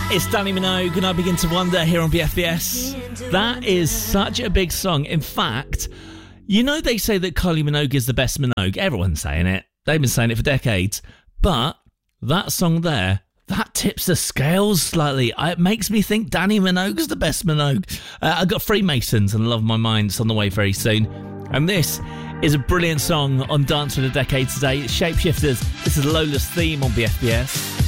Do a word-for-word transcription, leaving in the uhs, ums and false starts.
It's Danny Minogue and I Begin to Wonder here on B F B S. That is such a big song. In fact, you know they say that Kylie Minogue is the best Minogue. Everyone's saying it. They've been saying it for decades. But that song there, that tips the scales slightly. It makes me think Danny Minogue's the best Minogue. Uh, I've got Freemasons and Love My Mind. It's on the way very soon. And this is a brilliant song on Dance for the Decade today. It's Shapeshifters. This is Lola's theme on B F B S.